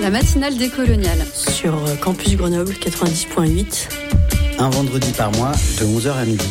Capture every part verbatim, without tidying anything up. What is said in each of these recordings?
La matinale décoloniale. Sur Campus Grenoble quatre-vingt-dix point huit. Un vendredi par mois, de onze heures à midi.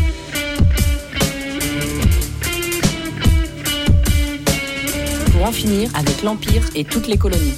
Pour en finir avec l'Empire et toutes les colonies.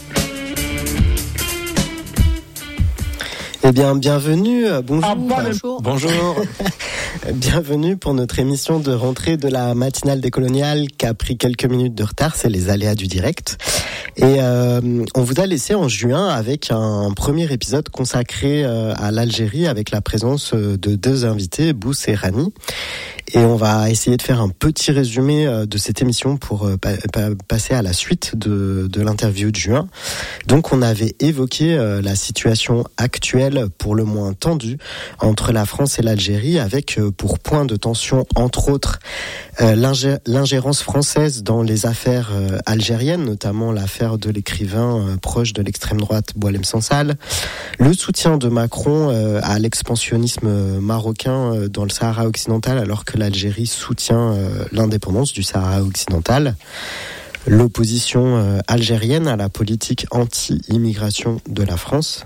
Eh bien, bienvenue, bonjour. Ah, bonjour. Bonjour. Bienvenue pour notre émission de rentrée de la matinale décoloniale qui a pris quelques minutes de retard, c'est les aléas du direct. Et euh, on vous a laissé en juin avec un premier épisode consacré euh, à l'Algérie avec la présence de deux invités, Bous et Rani. Et on va essayer de faire un petit résumé euh, de cette émission pour euh, pa- pa- passer à la suite de, de l'interview de juin. Donc on avait évoqué euh, la situation actuelle pour le moins tendue entre la France et l'Algérie avec euh, pour point de tension entre autres euh, l'ingé- l'ingérence française dans les affaires euh, algériennes, notamment l'affaire de l'écrivain euh, proche de l'extrême droite Boualem Sansal, le soutien de Macron euh, à l'expansionnisme marocain euh, dans le Sahara occidental alors que l'Algérie soutient euh, l'indépendance du Sahara occidental, l'opposition euh, algérienne à la politique anti-immigration de la France,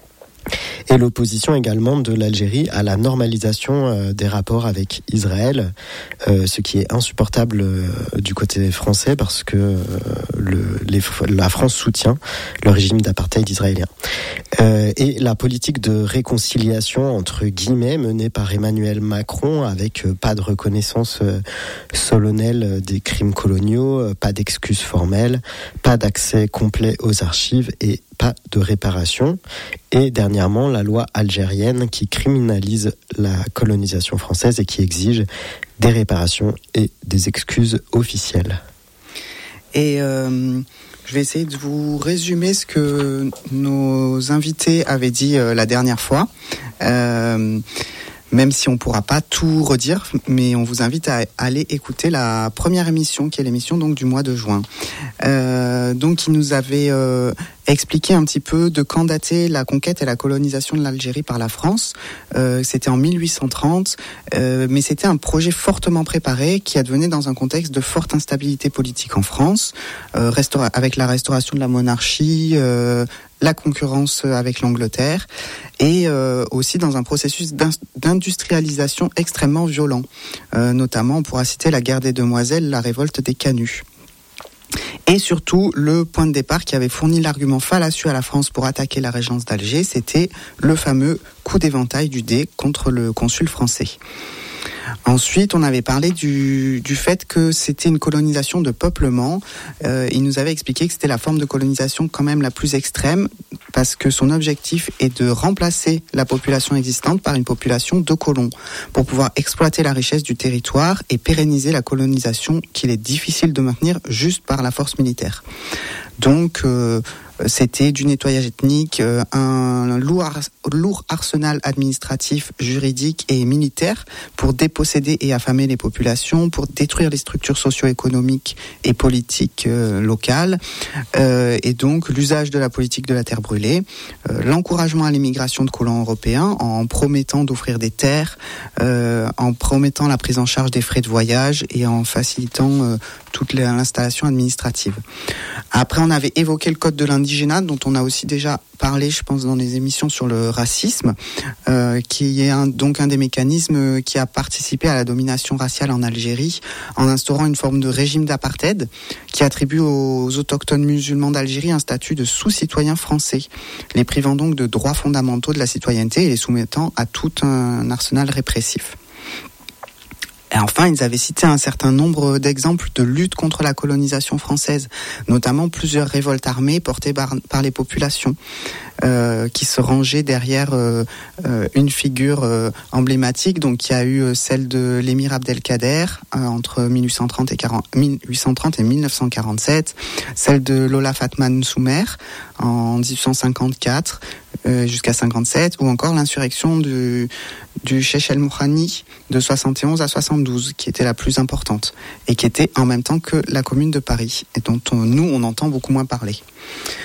et l'opposition également de l'Algérie à la normalisation euh, des rapports avec Israël, euh, ce qui est insupportable euh, du côté français parce que euh, le, les, la France soutient le régime d'apartheid israélien. Euh, et la politique de réconciliation entre guillemets menée par Emmanuel Macron avec euh, pas de reconnaissance euh, solennelle des crimes coloniaux, euh, pas d'excuses formelles, pas d'accès complet aux archives et pas de réparation. Et dernièrement, la loi algérienne qui criminalise la colonisation française et qui exige des réparations et des excuses officielles. Et euh, je vais essayer de vous résumer ce que nos invités avaient dit euh, la dernière fois. Euh, Même si on ne pourra pas tout redire, mais on vous invite à aller écouter la première émission, qui est l'émission donc du mois de juin. Euh, donc, ils nous avaient euh, expliqué un petit peu de quand datait la conquête et la colonisation de l'Algérie par la France. Euh, c'était en mille huit cent trente, euh, mais c'était un projet fortement préparé qui advenait dans un contexte de forte instabilité politique en France, euh, restaura- avec la restauration de la monarchie, euh, la concurrence avec l'Angleterre et euh, aussi dans un processus d'industrialisation extrêmement violent. Euh, notamment, on pourra citer la guerre des Demoiselles, la révolte des Canuts. Et surtout, le point de départ qui avait fourni l'argument fallacieux à la France pour attaquer la régence d'Alger, c'était le fameux coup d'éventail du Dey contre le consul français. Ensuite, on avait parlé du, du fait que c'était une colonisation de peuplement. Euh, il nous avait expliqué que c'était la forme de colonisation quand même la plus extrême parce que son objectif est de remplacer la population existante par une population de colons pour pouvoir exploiter la richesse du territoire et pérenniser la colonisation qu'il est difficile de maintenir juste par la force militaire. Donc, euh, c'était du nettoyage ethnique, euh, un lourd, lourd arsenal administratif, juridique et militaire pour déposséder et affamer les populations, pour détruire les structures socio-économiques et politiques euh, locales, euh, et donc l'usage de la politique de la terre brûlée, euh, l'encouragement à l'immigration de colons européens en promettant d'offrir des terres, euh, en promettant la prise en charge des frais de voyage et en facilitant euh, toute l'installation administrative. Après, on avait évoqué le code de l'indigénat, dont on a aussi déjà parlé, je pense, dans les émissions sur le racisme, euh, qui est un, donc un des mécanismes qui a participé à la domination raciale en Algérie, en instaurant une forme de régime d'apartheid qui attribue aux autochtones musulmans d'Algérie un statut de sous-citoyens français, les privant donc de droits fondamentaux de la citoyenneté et les soumettant à tout un arsenal répressif. Et enfin, ils avaient cité un certain nombre d'exemples de lutte contre la colonisation française, notamment plusieurs révoltes armées portées par, par les populations, euh, qui se rangeaient derrière euh, euh, une figure euh, emblématique. Donc, il y a eu celle de l'émir Abdelkader euh, entre mille huit cent trente et, quarante, mille huit cent trente et mille neuf cent quarante-sept, celle de Lola Fatma Soumer en dix-huit cent cinquante-quatre euh, jusqu'à cinquante-sept, ou encore l'insurrection du, du Cheikh El Mouhani de soixante et onze à soixante-douze, qui était la plus importante et qui était en même temps que la Commune de Paris, et dont on, nous on entend beaucoup moins parler.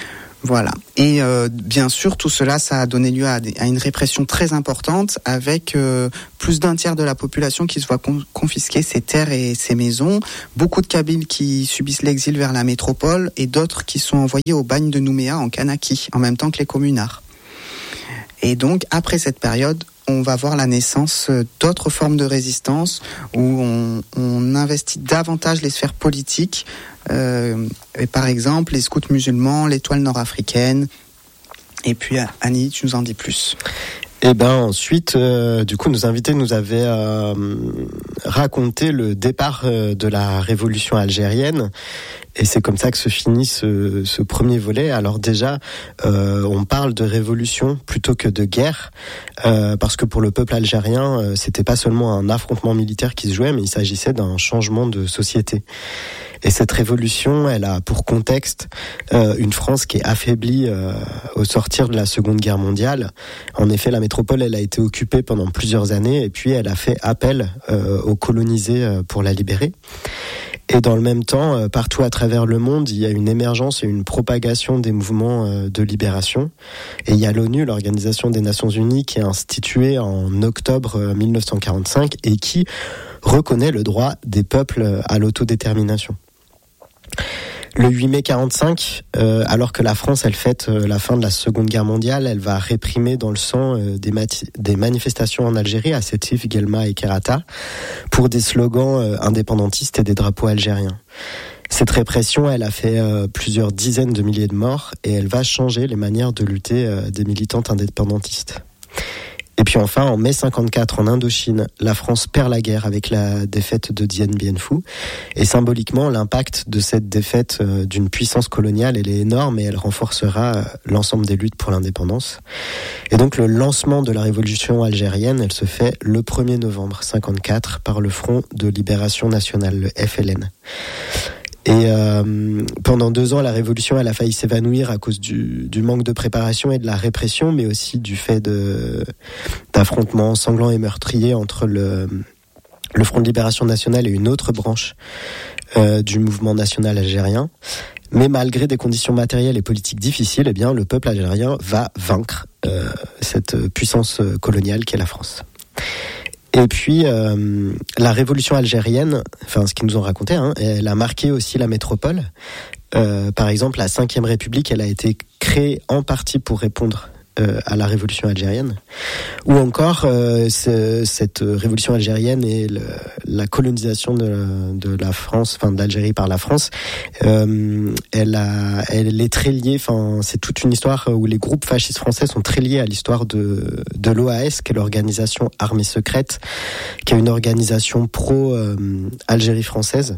Voilà. Et euh, bien sûr, tout cela, ça a donné lieu à, des, à une répression très importante, avec euh, plus d'un tiers de la population qui se voit con- confisquer ses terres et ses maisons, beaucoup de Kabyles qui subissent l'exil vers la métropole et d'autres qui sont envoyés au bagne de Nouméa en Kanaki, en même temps que les communards. Et donc, après cette période, on va voir la naissance d'autres formes de résistance où on, on investit davantage les sphères politiques. Euh, et par exemple, les scouts musulmans, l'étoile nord-africaine. Et puis, Annie, tu nous en dis plus. Et ben ensuite, euh, du coup, nos invités nous avaient euh, raconté le départ euh, de la révolution algérienne. Et c'est comme ça que se finit ce, ce premier volet. Alors déjà, euh, on parle de révolution plutôt que de guerre, euh, parce que pour le peuple algérien, euh, c'était pas seulement un affrontement militaire qui se jouait, mais il s'agissait d'un changement de société. Et cette révolution, elle a pour contexte euh, une France qui est affaiblie euh, au sortir de la Seconde Guerre mondiale. En effet, la métropole, elle a été occupée pendant plusieurs années, et puis elle a fait appel euh, aux colonisés euh, pour la libérer. Et dans le même temps, euh, partout à travers le monde, il y a une émergence et une propagation des mouvements euh, de libération. Et il y a l'ONU, l'Organisation des Nations Unies, qui est instituée en octobre euh, dix-neuf cent quarante-cinq et qui reconnaît le droit des peuples à l'autodétermination. Le huit mai quarante-cinq, euh, alors que la France, elle fête euh, la fin de la Seconde Guerre mondiale, elle va réprimer dans le sang euh, des, mati- des manifestations en Algérie, à Sétif, Guelma et Kerata, pour des slogans euh, indépendantistes et des drapeaux algériens. Cette répression, elle a fait euh, plusieurs dizaines de milliers de morts et elle va changer les manières de lutter euh, des militantes indépendantistes. Et puis enfin, en mai cinquante-quatre, en Indochine, la France perd la guerre avec la défaite de Dien Bien Phu. Et symboliquement, l'impact de cette défaite euh, d'une puissance coloniale, elle est énorme et elle renforcera euh, l'ensemble des luttes pour l'indépendance. Et donc le lancement de la révolution algérienne, elle se fait le premier novembre cinquante-quatre par le Front de Libération Nationale, le F L N. Et euh, pendant deux ans, la révolution, elle a failli s'évanouir à cause du, du manque de préparation et de la répression, mais aussi du fait de, d'affrontements sanglants et meurtriers entre le, le Front de Libération Nationale et une autre branche euh, du mouvement national algérien. Mais malgré des conditions matérielles et politiques difficiles, eh bien, le peuple algérien va vaincre euh, cette puissance coloniale qu'est la France. Et puis, euh, la révolution algérienne, enfin, ce qu'ils nous ont raconté, hein, elle a marqué aussi la métropole. Euh, par exemple, la cinquième République, elle a été créée en partie pour répondre euh, à la révolution algérienne. Ou encore, euh, ce, cette révolution algérienne et le, la colonisation de, de la France, enfin de l'Algérie par la France, euh, elle, a, elle est très liée, enfin, c'est toute une histoire où les groupes fascistes français sont très liés à l'histoire de, de l'O A S, qui est l'organisation Armée Secrète, qui est une organisation pro-Algérie euh, française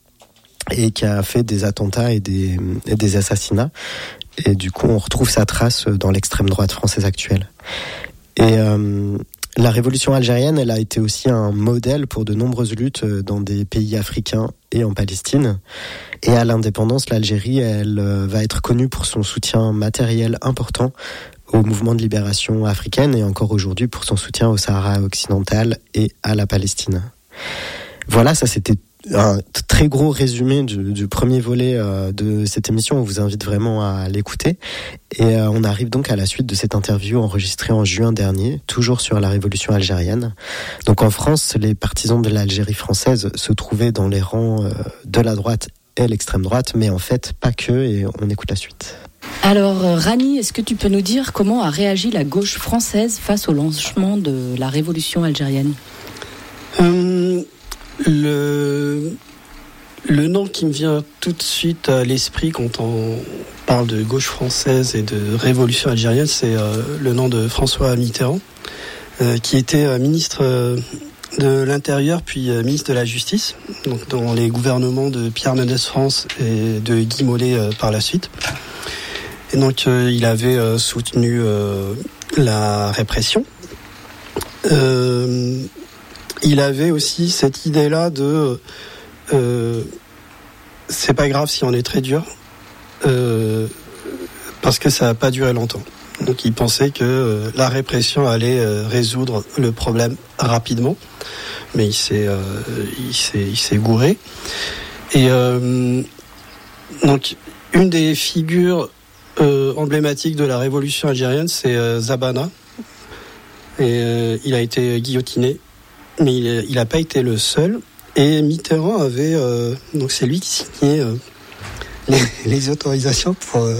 et qui a fait des attentats et des, et des assassinats. Et du coup, on retrouve sa trace dans l'extrême droite française actuelle. Et euh, la révolution algérienne, elle a été aussi un modèle pour de nombreuses luttes dans des pays africains et en Palestine. Et à l'indépendance, l'Algérie, elle va être connue pour son soutien matériel important au mouvement de libération africaine et encore aujourd'hui pour son soutien au Sahara occidental et à la Palestine. Voilà, ça c'était un très gros résumé du, du premier volet euh, de cette émission. On vous invite vraiment à l'écouter. Et euh, on arrive donc à la suite de cette interview enregistrée en juin dernier, toujours sur la révolution algérienne. Donc en France, les partisans de l'Algérie française se trouvaient dans les rangs euh, de la droite et l'extrême droite, mais en fait pas que, et on écoute la suite. Alors Rani, est-ce que tu peux nous dire comment a réagi la gauche française face au lancement de la révolution algérienne ? euh... Le, le nom qui me vient tout de suite à l'esprit quand on parle de gauche française et de révolution algérienne, c'est euh, le nom de François Mitterrand, euh, qui était euh, ministre euh, de l'Intérieur puis euh, ministre de la Justice, donc dans les gouvernements de Pierre Mendès France et de Guy Mollet euh, par la suite. Et donc euh, il avait euh, soutenu euh, la répression. Euh, Il avait aussi cette idée-là de euh, c'est pas grave si on est très dur euh, parce que ça n'a pas duré longtemps. Donc il pensait que euh, la répression allait euh, résoudre le problème rapidement, mais il s'est euh, il s'est il s'est gouré. Et euh, donc une des figures euh, emblématique de la révolution algérienne, c'est euh, Zabana. Et euh, il a été guillotiné, mais il n'a pas été le seul. Et Mitterrand avait, euh, donc c'est lui qui signait euh, les, les autorisations pour euh,